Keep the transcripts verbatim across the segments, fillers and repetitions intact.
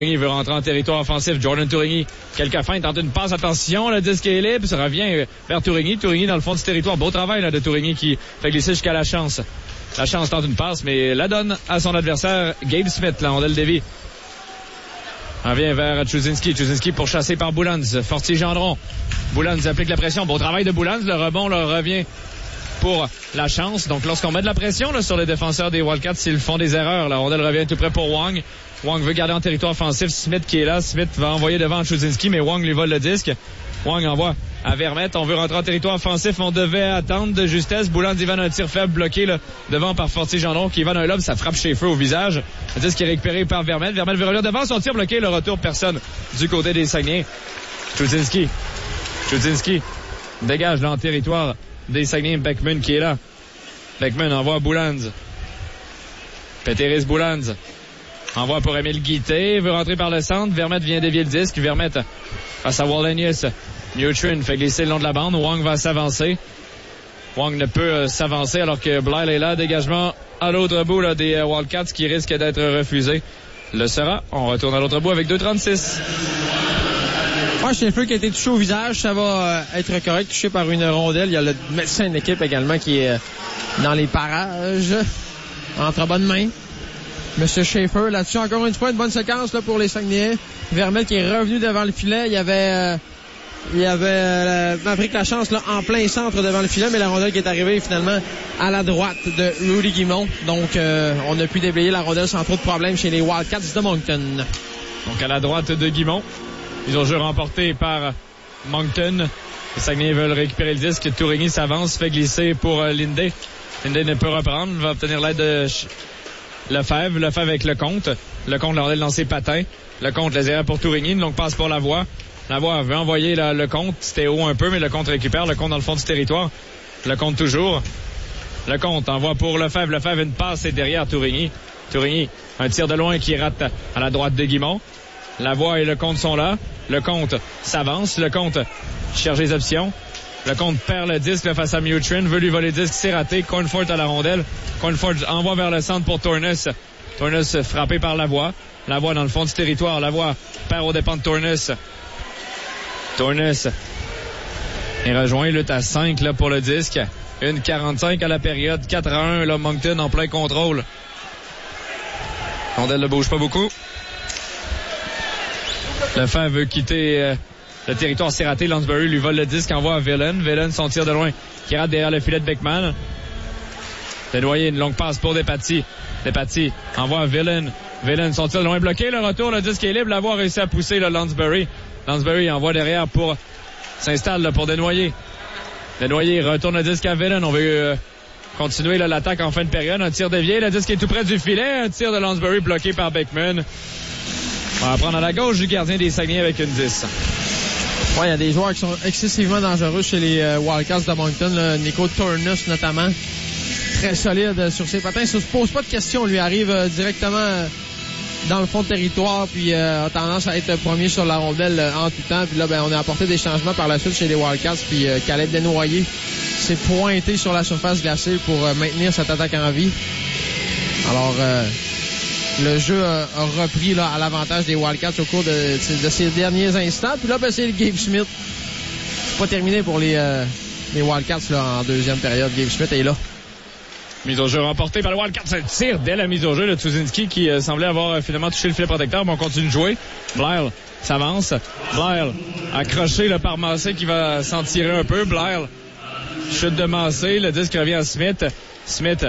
Il veut rentrer en territoire offensif. Jordan Tourigny, quelques feintes, tente une passe. Attention, le disque est libre. Ça revient vers Tourigny. Tourigny dans le fond du territoire. Beau travail là, de Tourigny qui fait glisser jusqu'à la chance. La chance tente une passe, mais la donne à son adversaire, Gabe Smith, la rondelle dévie. On vient vers Chuzinski. Chuzinski pour chasser par Boulans. Fortier-Gendron. Boulans applique la pression. Beau travail de Boulans. Le rebond leur revient pour la chance. Donc, lorsqu'on met de la pression là, sur les défenseurs des Wildcats, s'ils font des erreurs, la rondelle revient tout près pour Wang. Wang veut garder en territoire offensif. Smith qui est là. Smith va envoyer devant Chuzinski, mais Wang lui vole le disque. Wang envoie à Vermette. On veut rentrer en territoire offensif. On devait attendre de justesse. Bouland y va d'un tir faible bloqué là, devant par Fortier-Gendron qui va d'un lob. Ça frappe chez Feu au visage. Le disque est récupéré par Vermette. Vermette veut revenir devant. Son tir bloqué. Le retour personne du côté des Saguenay. Chuzinski. Chuzinski dégage dans le territoire des Saguenay. Beckman qui est là. Beckman envoie à Bouland. Péteris Bouland. Envoie pour Émile Guité, veut rentrer par le centre. Vermette vient dévier le disque. Vermette face à Wallenius. Newtron fait glisser le long de la bande. Wang va s'avancer. Wang ne peut euh, s'avancer alors que Blyle est là. Dégagement à l'autre bout là, des euh, Wildcats qui risque d'être refusé. Le sera. On retourne à l'autre bout avec deux trente-six. Ouais, chez le feu qui a été touché au visage, ça va euh, être correct. Touché par une rondelle. Il y a le médecin de l'équipe également qui est euh, dans les parages. Entre bonnes mains. Monsieur Schaefer, là-dessus, encore une fois, une bonne séquence là, pour les Saguenayens. Vermette qui est revenu devant le filet. Il y avait euh, il y avait euh, Maverick Lachance là, en plein centre devant le filet, mais la rondelle qui est arrivée finalement à la droite de Rudy Guimont. Donc, euh, on a pu déblayer la rondelle sans trop de problèmes chez les Wildcats de Moncton. Donc, à la droite de Guimont. Ils ont jeu remporté par Moncton. Les Saguenayens veulent récupérer le disque. Tourigny s'avance, fait glisser pour euh, Linday. Linday ne peut reprendre, va obtenir l'aide de Lefebvre. Lefebvre avec le compte. Le compte, la rondelle lancée patin. Le compte, les erreurs pour Tourigny. Donc, passe pour Lavoie. Lavoie veut envoyer la, le compte. C'était haut un peu, mais le compte récupère. Le compte dans le fond du territoire. Le compte toujours. Le compte envoie pour Lefebvre. Lefebvre, une passe et derrière Tourigny. Tourigny, un tir de loin qui rate à la droite de Guimont. Lavoie et le compte sont là. Le compte s'avance. Le compte cherche les options. Le compte perd le disque face à Mutrin. Veut lui voler le disque. C'est raté. Cornford à la rondelle. Cornford envoie vers le centre pour Tournus. Tournus frappé par Lavoie. Lavoie dans le fond du territoire. Lavoie perd aux dépens de Tournus. Tournus est rejoint. Il lutte à cinq là, pour le disque. une quarante-cinq à la période. quatre à un. Là, Moncton en plein contrôle. Rondelle ne bouge pas beaucoup. Lefebvre veut quitter euh, le territoire. C'est raté. Lansbury lui vole le disque. Envoie à Villen. Villen, son tir de loin qui rate derrière le filet de Beckman. Desnoyers, une longue passe pour Despatie. Despatie envoie à Villen. Villen, son tir de loin bloqué. Le retour, le disque est libre. L'avoir réussi à pousser le Lansbury. Lansbury envoie derrière pour s'installe là, pour Desnoyers. Desnoyers retourne le disque à Villen. On veut euh, continuer là, l'attaque en fin de période. Un tir dévié. Le disque est tout près du filet. Un tir de Lansbury bloqué par Beckman. On va prendre à la gauche du gardien des Saguenay avec une dix. Ouais, il y a des joueurs qui sont excessivement dangereux chez les euh, Wildcats de Moncton. Là. Nico Tournus notamment. Très solide sur ses patins. Il ne se pose pas de questions. Lui arrive euh, directement euh, dans le fond de territoire. Puis euh, a tendance à être premier sur la rondelle euh, en tout temps. Puis là, ben, on a apporté des changements par la suite chez les Wildcats. Puis euh, Caleb Desnoyers s'est pointé sur la surface glacée pour euh, maintenir cette attaque en vie. Alors... Euh, Le jeu a, a repris là, à l'avantage des Wildcats au cours de, de ces derniers instants. Puis là, ben, c'est Gabe Smith. C'est pas terminé pour les, euh, les Wildcats là, en deuxième période. Gabe Smith est là. Mise au jeu remportée par le Wildcats. Un tir dès la mise au jeu de Tuzinski qui euh, semblait avoir euh, finalement touché le filet protecteur. Mais on continue de jouer. Blair s'avance. Blair accroché là, par Massé qui va s'en tirer un peu. Blair chute de Massé. Le disque revient à Smith. Smith...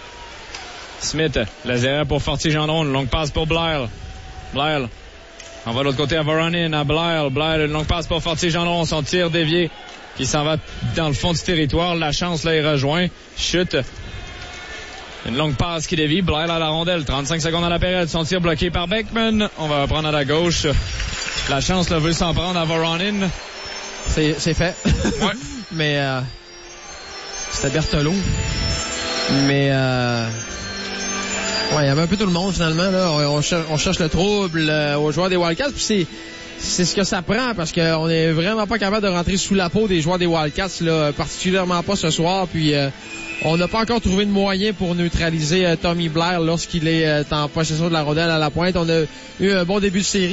Smith, les erreurs pour Fortier-Gendron, une longue passe pour Blair. Blair, on va de l'autre côté à Voronin, à Blair. Blair, une longue passe pour Fortier-Gendron, son tir dévié qui s'en va dans le fond du territoire. La chance là est rejoint. Chute. Une longue passe qui dévie. Blair à la rondelle, trente-cinq secondes à la période. Son tir bloqué par Beckman. On va reprendre à la gauche. La chance là veut s'en prendre à Voronin. C'est, c'est fait. Ouais. Mais euh, c'était Berthelot. Mais euh, ouais, il y avait un peu tout le monde finalement là. On, on, cherche, on cherche le trouble euh, aux joueurs des Wildcats. Puis c'est c'est ce que ça prend parce qu'on est vraiment pas capable de rentrer sous la peau des joueurs des Wildcats, là, particulièrement pas ce soir. Puis euh, on n'a pas encore trouvé de moyen pour neutraliser euh, Tommy Blair lorsqu'il est euh, en possession de la rondelle à la pointe. On a eu un bon début de série